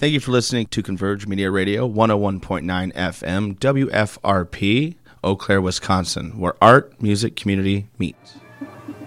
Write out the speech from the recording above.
Thank you for listening to Converge Media Radio, 101.9 FM, WFRP, Eau Claire, Wisconsin, where art, music, community meet.